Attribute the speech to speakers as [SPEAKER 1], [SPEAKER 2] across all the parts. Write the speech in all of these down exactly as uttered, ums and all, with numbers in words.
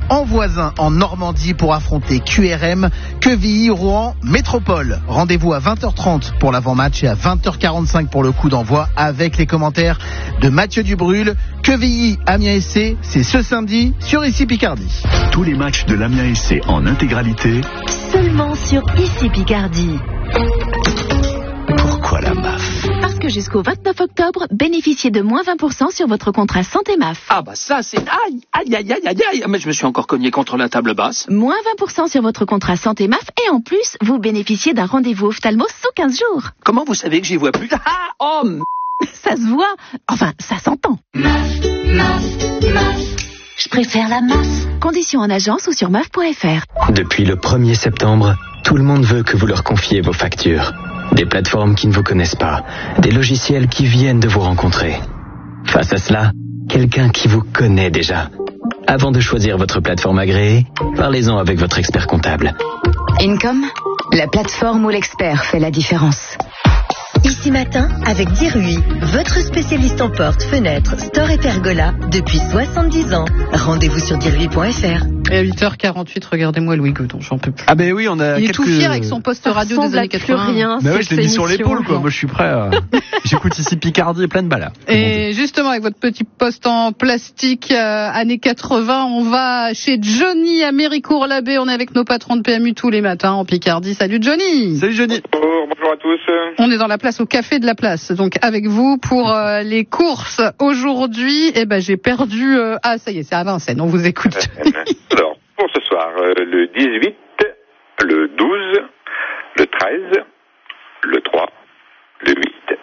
[SPEAKER 1] en voisin en Normandie pour affronter Q R M, Quevilly, Rouen, Métropole. Rendez-vous à vingt heures trente pour l'avant-match et à vingt heures quarante-cinq pour le coup d'envoi avec les commentaires de Mathieu Dubrul. Quevilly, Amiens S C, c'est ce samedi sur Ici Picardie.
[SPEAKER 2] Tous les matchs de l'Amiens S C en intégralité.
[SPEAKER 3] Seulement sur Ici Picardie.
[SPEAKER 2] Pourquoi la M A F ?
[SPEAKER 3] Parce que jusqu'au vingt-neuf octobre, bénéficiez de moins vingt pour cent sur votre contrat Santé M A F.
[SPEAKER 4] Ah bah ça c'est... Aïe, aïe, aïe, aïe, aïe, aïe. Mais je me suis encore cogné contre la table basse.
[SPEAKER 3] Moins vingt pour cent sur votre contrat Santé M A F et en plus, vous bénéficiez d'un rendez-vous ophtalmo sous quinze jours.
[SPEAKER 4] Comment vous savez que j'y vois plus? Ah, oh, m...
[SPEAKER 3] Ça se voit. Enfin, ça s'entend. M A F, M A F, M A F. Je préfère la M A F. Conditions en agence ou sur M A F point F R.
[SPEAKER 5] Depuis le premier septembre, tout le monde veut que vous leur confiez vos factures. Des plateformes qui ne vous connaissent pas, des logiciels qui viennent de vous rencontrer. Face à cela, quelqu'un qui vous connaît déjà. Avant de choisir votre plateforme agréée, parlez-en avec votre expert comptable.
[SPEAKER 6] Income, la plateforme où l'expert fait la différence.
[SPEAKER 7] Ici matin, avec Dirui, votre spécialiste en portes, fenêtres, store et pergola depuis soixante-dix ans. Rendez-vous sur dirui point F R.
[SPEAKER 8] Et à huit heures quarante-huit, regardez-moi Louis Godon, j'en peux plus.
[SPEAKER 9] Ah ben oui, on a
[SPEAKER 8] Il est
[SPEAKER 9] quelques...
[SPEAKER 8] tout fier avec son poste radio des années quatre-vingts.
[SPEAKER 10] Rien,
[SPEAKER 9] mais ouais, je l'ai mis sur l'épaule, quoi.
[SPEAKER 10] Non.
[SPEAKER 9] Moi, je suis prêt à... J'écoute Ici Picardie et plein de balles.
[SPEAKER 8] Et justement, avec votre petit poste en plastique, euh, années quatre-vingts, on va chez Johnny à Méricourt-l'Abbé. On est avec nos patrons de P M U tous les matins en Picardie. Salut Johnny.
[SPEAKER 9] Salut Johnny.
[SPEAKER 11] Bonjour, bonjour à tous.
[SPEAKER 8] On est dans la place au Café de la Place. Donc avec vous pour euh, les courses aujourd'hui. Eh ben j'ai perdu. Euh... Ah ça y est, c'est à Vincennes. On vous écoute.
[SPEAKER 11] Alors pour ce soir, euh, le dix-huit, le douze, le treize, le trois, le huit.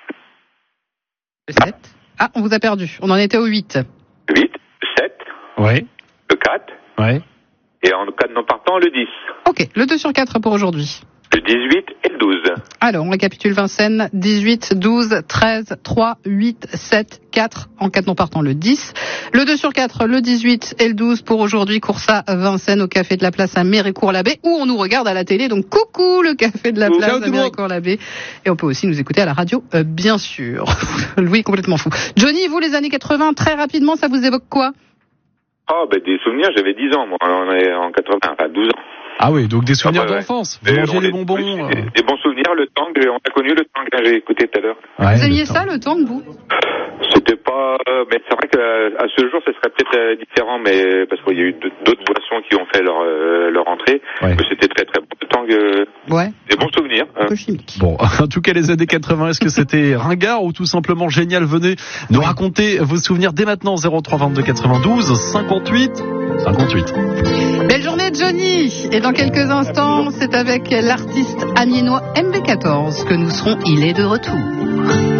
[SPEAKER 8] Le sept. Ah, on vous a perdu. On en était au huit.
[SPEAKER 11] huit, sept.
[SPEAKER 9] Oui.
[SPEAKER 11] Le quatre.
[SPEAKER 9] Oui.
[SPEAKER 11] Et en cas de non partant, le dix.
[SPEAKER 8] Ok, le deux sur quatre pour aujourd'hui.
[SPEAKER 11] Le dix-huit et le douze.
[SPEAKER 8] Alors, on récapitule Vincennes. dix-huit, douze, treize, trois, huit, sept, quatre. En cas de non partant, le dix. Le deux sur quatre, le dix-huit et le douze pour aujourd'hui. Course à Vincennes au Café de la Place à Méricourt-l'Abbé, où on nous regarde à la télé. Donc, coucou le Café de la Place à Méricourt-l'Abbé. Et on peut aussi nous écouter à la radio, euh, bien sûr. Louis est complètement fou. Johnny, vous, les années quatre-vingts, très rapidement, ça vous évoque quoi?
[SPEAKER 11] Oh, ben des souvenirs, j'avais dix ans, moi. On est en quatre-vingts, enfin douze ans.
[SPEAKER 9] Ah oui, donc des souvenirs
[SPEAKER 11] ah bah,
[SPEAKER 9] d'enfance.
[SPEAKER 11] Ouais.
[SPEAKER 9] Vous mangiez des
[SPEAKER 11] est,
[SPEAKER 9] bonbons.
[SPEAKER 11] oui,
[SPEAKER 9] euh...
[SPEAKER 11] des, des bons souvenirs, le tang, on a connu le tang, j'ai écouté tout à l'heure.
[SPEAKER 9] Ouais,
[SPEAKER 8] vous aimiez ça, le tang, vous?
[SPEAKER 11] C'était pas... Euh, mais c'est vrai qu'à ce jour, ça serait peut-être euh, différent, mais parce qu'il y a eu d'autres boissons qui ont fait leur, euh, leur entrée.
[SPEAKER 9] Ouais.
[SPEAKER 11] Mais c'était très très bon. Le tang, euh,
[SPEAKER 8] ouais.
[SPEAKER 11] Des bons souvenirs.
[SPEAKER 8] Un peu chimique.
[SPEAKER 9] Bon, en tout cas, les années quatre-vingts, est-ce que c'était ringard ou tout simplement génial? Venez nous raconter vos souvenirs dès maintenant. zéro trois vingt-deux quatre-vingt-douze cinquante-huit cinquante-huit.
[SPEAKER 8] Belle journée Johnny. Et dans quelques instants, c'est avec l'artiste amiénois M B quatorze que nous serons. Il est de retour.